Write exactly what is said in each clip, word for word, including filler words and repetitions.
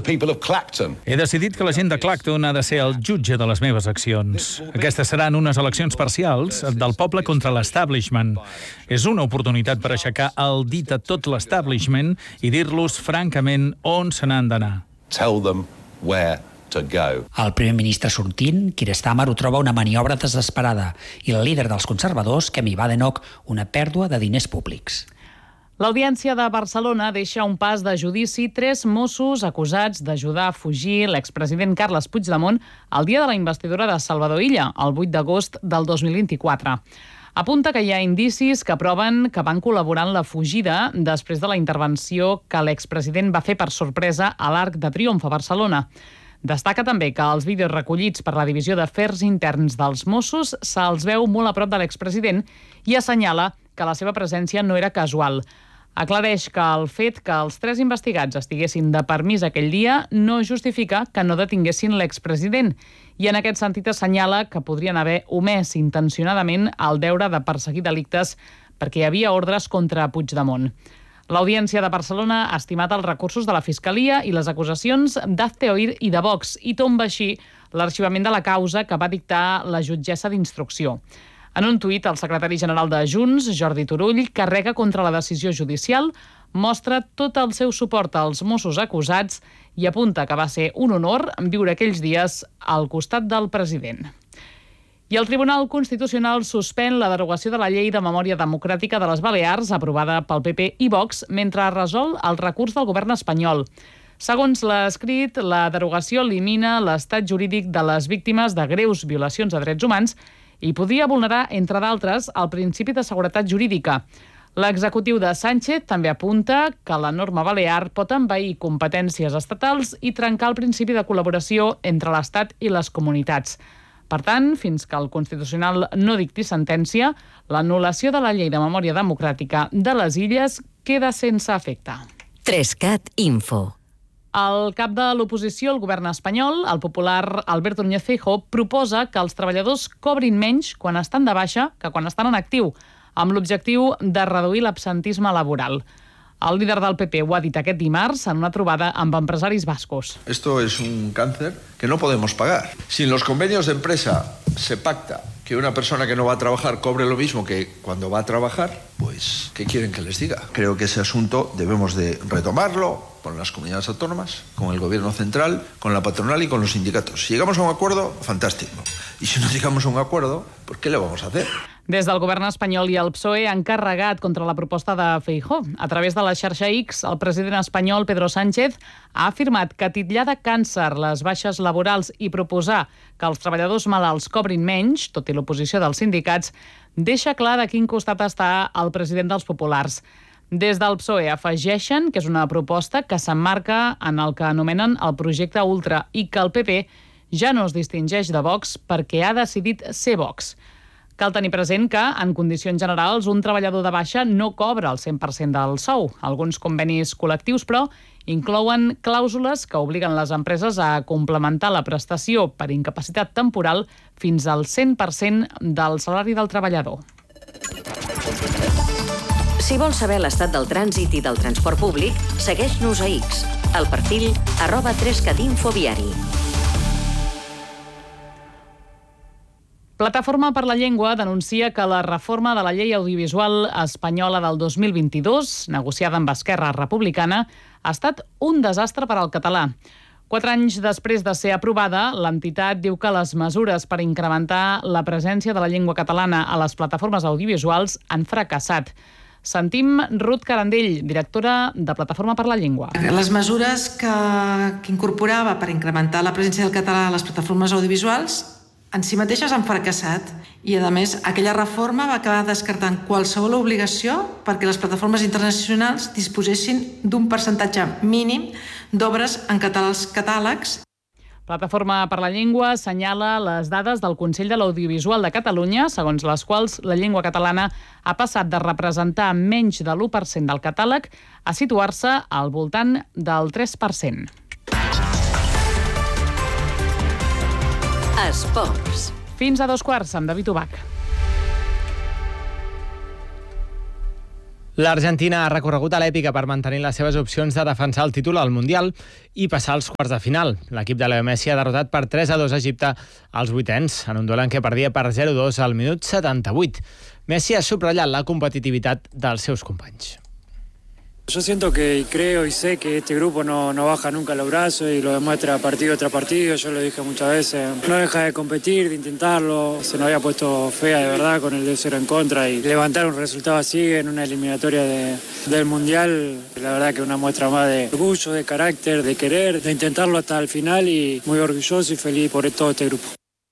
people of Clacton. He decidit que la gent de Clacton ha de ser el jutge de les meves accions. Aquestes seran unes eleccions parcials del poble contra l'establishment. És una oportunitat per aixecar el dit a tot l'establishment i dir-los francament on se n'han d'anar. Tell them where to go. El primer ministre sortint, Keir Starmer, ho troba una maniobra desesperada i el líder dels conservadors, Kemi Badenoch, una pèrdua de diners públics. L'Audiència de Barcelona deixa un pas de judici tres Mossos acusats d'ajudar a fugir l'expresident Carles Puigdemont el dia de la investidura de Salvador Illa, el vuit d'agost del dos mil vint-i-quatre. Apunta que hi ha indicis que proven que van col·laborar en la fugida després de la intervenció que l'expresident va fer per sorpresa a l'Arc de Triomf a Barcelona. Destaca també que els vídeos recollits per la Divisió d'Afers Interns dels Mossos se'ls veu molt a prop de l'expresident i assenyala que la seva presència no era casual. Aclareix que el fet que els tres investigats estiguessin de permís aquell dia no justifica que no detinguessin l'expresident i en aquest sentit assenyala que podrien haver omès intencionadament el deure de perseguir delictes perquè hi havia ordres contra Puigdemont. L'Audiència de Barcelona ha estimat els recursos de la Fiscalia i les acusacions d'Hazte Oír i de Vox i tomba així l'arxivament de la causa que va dictar la jutgessa d'instrucció. En un tuit, el secretari general de Junts, Jordi Turull, carrega contra la decisió judicial, mostra tot el seu suport als Mossos acusats i apunta que va ser un honor viure aquells dies al costat del president. I el Tribunal Constitucional suspèn la derogació de la Llei de Memòria Democràtica de les Balears, aprovada pel P P i Vox, mentre resol el recurs del govern espanyol. Segons l'escrit, la derogació elimina l'estat jurídic de les víctimes de greus violacions de drets humans i podria vulnerar, entre d'altres, el principi de seguretat jurídica. L'executiu de Sánchez també apunta que la norma balear pot envair competències estatals i trencar el principi de col·laboració entre l'Estat i les comunitats. Per tant, fins que el Constitucional no dicti sentència, l'anul·lació de la Llei de Memòria Democràtica de les Illes queda sense efecte. Trescat Info. El cap de l'oposició, el govern espanyol, el popular Alberto Núñez Feijóo, proposa que els treballadors cobrin menys quan estan de baixa que quan estan en actiu, amb l'objectiu de reduir l'absentisme laboral. El líder del P P ho ha dit aquest dimarts en una trobada amb empresaris bascos. Esto es un cáncer que no podemos pagar. Si en los convenios de empresa se pacta que una persona que no va a trabajar cobre lo mismo que cuando va a trabajar, pues, ¿qué quieren que les diga? Creo que ese asunto debemos de retomarlo con las comunidades autónomas, con el gobierno central, con la patronal y con los sindicatos. Si llegamos a un acuerdo, fantástico. Y si no llegamos a un acuerdo, pues ¿qué le vamos a hacer? Des del govern espanyol i el P S O E han carregat contra la proposta de Feijóo. A través de la xarxa X, el president espanyol Pedro Sánchez ha afirmat que titllar de càncer les baixes laborals i proposar que els treballadors malalts cobrin menys, tot i l'oposició dels sindicats, deixa clar de quin costat està el president dels populars. Des del P S O E afegeixen que és una proposta que s'emmarca en el que anomenen el projecte Ultra i que el P P ja no es distingeix de Vox perquè ha decidit ser Vox. Cal tenir present que, en condicions generals, un treballador de baixa no cobra el cent per cent del sou. Alguns convenis col·lectius, però, inclouen clàusules que obliguen les empreses a complementar la prestació per incapacitat temporal fins al cent per cent del salari del treballador. Si vols saber l'estat del trànsit i del transport públic, segueix-nos a X, al perfil arroba trescatinfoviari. Plataforma per la Llengua denuncia que la reforma de la llei audiovisual espanyola del dos mil vint-i-dos, negociada amb Esquerra Republicana, ha estat un desastre per al català. Quatre anys després de ser aprovada, l'entitat diu que les mesures per incrementar la presència de la llengua catalana a les plataformes audiovisuals han fracassat. Sentim Ruth Carandell, directora de Plataforma per la Llengua. Les mesures que, que incorporava per incrementar la presència del català a les plataformes audiovisuals en si mateixes han fracassat i, a més, aquella reforma va acabar descartant qualsevol obligació perquè les plataformes internacionals disposessin d'un percentatge mínim d'obres en català als catàlegs. Plataforma per la Llengua assenyala les dades del Consell de l'Audiovisual de Catalunya, segons les quals la llengua catalana ha passat de representar menys de l'u per cent del catàleg a situar-se al voltant del tres per cent. Esports. Fins a dos quarts amb David Ubach. L'Argentina ha recorregut a l'èpica per mantenir les seves opcions de defensar el títol al Mundial i passar als quarts de final. L'equip de Leo Messi ha derrotat per tres a dos a Egipte als vuitens, en un duel en què perdia per zero a dos al minut setanta-vuit. Messi ha subratllat la competitivitat dels seus companys. Yo siento que y creo y sé que este grupo no, no baja nunca los brazos y lo demuestra partido tras partido. Yo lo dije muchas veces, no deja de competir, de intentarlo. Se nos había puesto fea de verdad con el dos cero en contra y levantar un resultado así en una eliminatoria de, del Mundial, la verdad que una muestra más de orgullo, de carácter, de querer, de intentarlo hasta el final y muy orgulloso y feliz por todo este grupo.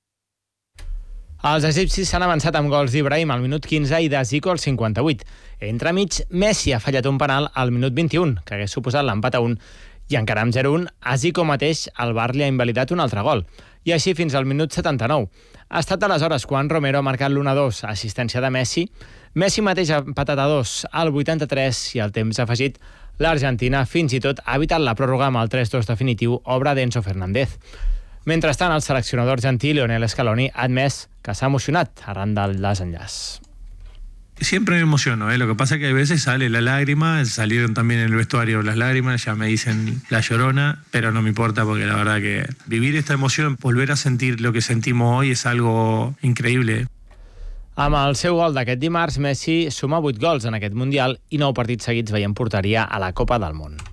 Els egipcis s'han avançat amb gols d'Ibrahim al minut quinze i de Zico al cinquanta-vuit. Entremig, Messi ha fallat un penal al minut vint-i-un, que hagués suposat l'empat a un, i encara amb zero a un, a Zico mateix el V A R li ha invalidat un altre gol. I així fins al minut setanta-nou. Ha estat aleshores quan Romero ha marcat l'u a dos, assistència de Messi. Messi mateix ha empatat a dos al vuitanta-tres i al temps afegit l'Argentina fins i tot ha evitat la pròrroga amb el tres dos definitiu, obra d'Enzo Fernández. Mentrestant, el seleccionador argentí Lionel Scaloni ha admès que s'ha emocionat arran del desenllaç. Siempre me emociono, ¿eh? Lo que pasa es que a veces sale la lágrima, salieron también en el vestuario las lágrimas, ya me dicen la llorona, pero no me importa porque la verdad que vivir esta emoción, volver a sentir lo que sentimos hoy es algo increíble. Amb el seu gol d'aquest dimarts, Messi suma vuit gols en aquest Mundial i nou partits seguits veient porteria a la Copa del Món.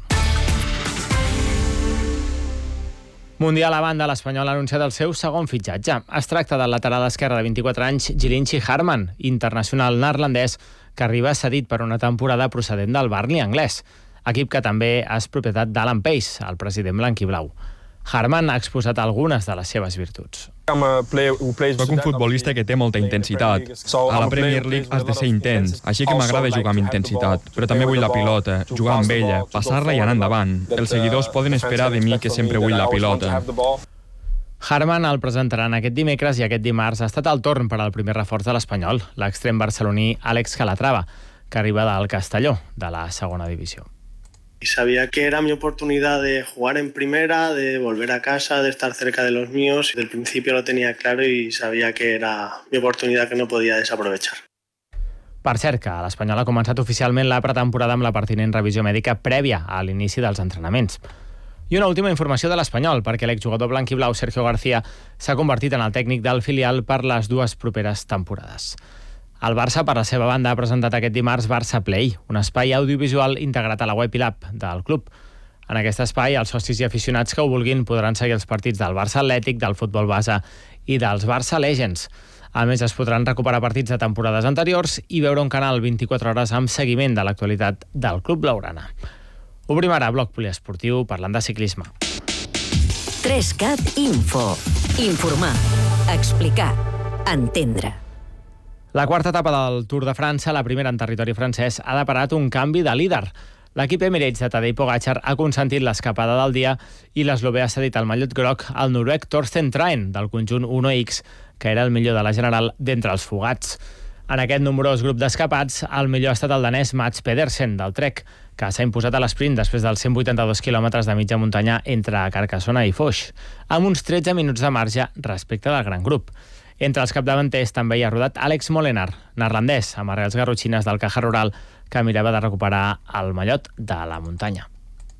Mundial a banda, l'Espanyol ha anunciat el seu segon fitxatge. Es tracta del lateral esquerre de vint-i-quatre anys, Djilinchi Harman, internacional neerlandès, que arriba cedit per una temporada procedent del Burnley anglès, equip que també és propietat d'Alan Pace, el president blanquiblau. Harman ha exposat algunes de les seves virtuts. Soc un futbolista que té molta intensitat. A la Premier League has de ser intens, així que m'agrada jugar amb intensitat, però també vull la pilota, jugar amb ella, passar-la i anar endavant. Els seguidors poden esperar de mi que sempre vull la pilota. Harman el presentaran aquest dimecres i aquest dimarts ha estat el torn per al primer reforç de l'Espanyol, l'extrem barceloní Àlex Calatrava, que arriba del Castelló, de la segona divisió. Y sabía que era mi oportunidad de jugar en primera, de volver a casa, de estar cerca de los míos. Desde el principio lo tenía claro y sabía que era mi oportunidad que no podía desaprovechar. Per cert, que l'Espanyol ha començat oficialment la pretemporada amb la pertinent revisió mèdica prèvia a l'inici dels entrenaments. I una última informació de l'Espanyol, perquè l'exjugador blanquiblau Sergio García s'ha convertit en el tècnic del filial per les dues properes temporades. El Barça, per la seva banda, ha presentat aquest dimarts Barça Play, un espai audiovisual integrat a la web i l'app del club. En aquest espai, els socis i aficionats que ho vulguin podran seguir els partits del Barça Atlètic, del futbol base i dels Barça Legends. A més, es podran recuperar partits de temporades anteriors i veure un canal vint-i-quatre hores amb seguiment de l'actualitat del club blaugrana. Obrim ara bloc poliesportiu parlant de ciclisme. tres cat Info. Informar, explicar, entendre. La quarta etapa del Tour de França, la primera en territori francès, ha deparat un canvi de líder. L'equip Emirates de Tadej Pogačar ha consentit l'escapada del dia i l'eslovè ha cedit el mallot groc al noruec Torsten Traen, del conjunt Uno X, que era el millor de la general d'entre els fugats. En aquest nombrós grup d'escapats, el millor ha estat el danès Mats Pedersen, del Trek, que s'ha imposat a l'esprint després dels cent vuitanta-dos quilòmetres de mitja muntanya entre Carcassona i Foix, amb uns tretze minuts de marge respecte del gran grup. Entre els capdavanters també hi ha rodat Àlex Molenaar, neerlandès, amb arrels garrotxines del Caja Rural, que mirava de recuperar el mallot de la muntanya.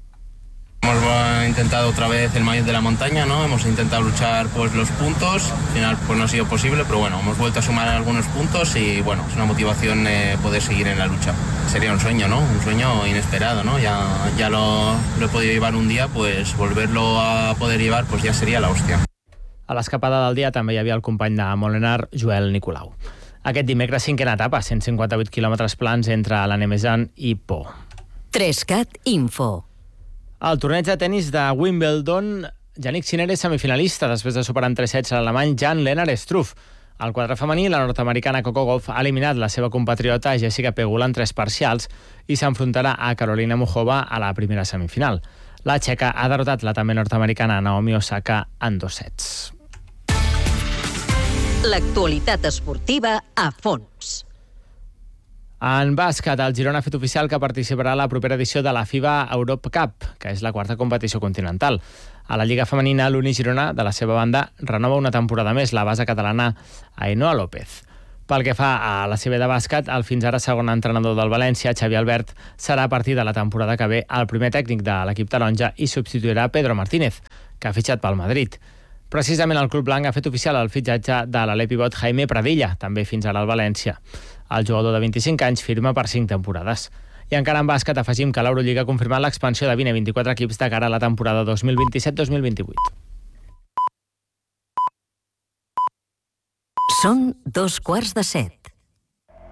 Hemos intentado otra vez el maillot de la montaña, ¿no? Hemos intentado luchar pues los puntos, al final pues no ha sido posible, pero bueno, hemos vuelto a sumar algunos puntos y bueno, es una motivación eh, poder seguir en la lucha. Sería un sueño, ¿no? Un sueño inesperado, ¿no? Ya, ya lo, lo he podido llevar un día, pues volverlo a poder llevar pues ya sería la hostia. A l'escapada del dia també hi havia el company de Molenaar, Joel Nicolau. Aquest dimecres cinquena etapa, cent cinquanta-vuit quilòmetres plans entre la Nemesan i Po. tres cat Info. Al torneig de tennis de Wimbledon, Jannik Sinner és semifinalista després de superar en tres sets l'alemany Jan-Lennard Struff. Al quadre femení, la nord-americana Coco Gauff ha eliminat la seva compatriota Jessica Pegula en tres parcials i s'enfrontarà a Carolina Muchova a la primera semifinal. La txeca ha derrotat la també nord-americana Naomi Osaka en dos sets. L'actualitat esportiva a fons. En bàsquet, el Girona ha fet oficial que participarà a la propera edició de la FIBA Europe Cup, que és la quarta competició continental. A la Lliga Femenina, l'Uni Girona, de la seva banda, renova una temporada més la base catalana Ainhoa López. Pel que fa a la C B de bàsquet, el fins ara segon entrenador del València, Xavi Albert, serà a partir de la temporada que ve el primer tècnic de l'equip taronja i substituirà Pedro Martínez, que ha fitxat pel Madrid. Precisament el club blanc ha fet oficial el fitxatge de l'alè pivot Jaime Pradilla, també fins ara al València. El jugador de vint-i-cinc anys firma per cinc temporades. I encara en bàsquet afegim que l'Eurolliga ha confirmat l'expansió de vint a vint-i-quatre equips de cara a la temporada dos mil vint-i-set dos mil vint-i-vuit. Són dos quarts de set.